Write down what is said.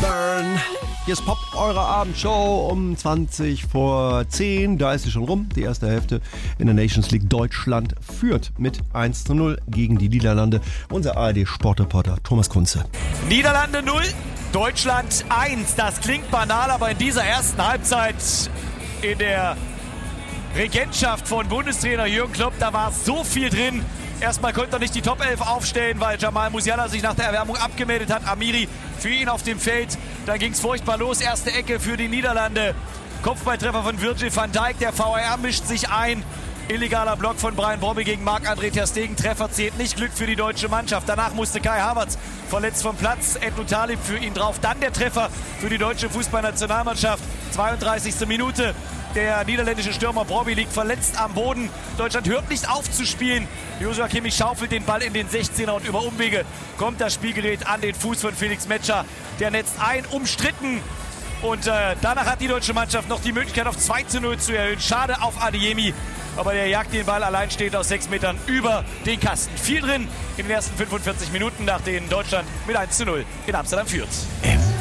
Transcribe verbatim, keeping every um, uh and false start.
Burn. Hier ist Pop, eure Abendshow um zwanzig vor zehn. Da ist sie schon rum, die erste Hälfte in der Nations League. Deutschland führt mit eins zu null gegen die Niederlande. Unser A R D-Sportreporter Thomas Kunze. Niederlande null, Deutschland eins. Das klingt banal, aber in dieser ersten Halbzeit in der Regentschaft von Bundestrainer Jürgen Klopp, da war so viel drin. Erstmal konnte er nicht die Top elf aufstellen, weil Jamal Musiala sich nach der Erwärmung abgemeldet hat. Amiri für ihn auf dem Feld. Dann ging es furchtbar los. Erste Ecke für die Niederlande. Kopfballtreffer von Virgil van Dijk. Der V A R mischt sich ein. Illegaler Block von Brian Brobby gegen Marc-André ter Stegen. Treffer zählt nicht. Glück für die deutsche Mannschaft. Danach musste Kai Havertz verletzt vom Platz. Edouard Talib für ihn drauf. Dann der Treffer für die deutsche Fußballnationalmannschaft. zweiunddreißigste Minute. Der niederländische Stürmer Brobby liegt verletzt am Boden. Deutschland hört nicht auf zu spielen. Joshua Kimmich schaufelt den Ball in den sechzehner und über Umwege kommt das Spielgerät an den Fuß von Felix Metscher. Der netzt ein, umstritten. Und äh, danach hat die deutsche Mannschaft noch die Möglichkeit auf zwei zu null zu erhöhen. Schade auf Adeyemi, aber der jagt den Ball alleinstehend aus sechs Metern über den Kasten. Viel drin in den ersten fünfundvierzig Minuten, nach denen Deutschland mit eins zu null in Amsterdam führt. M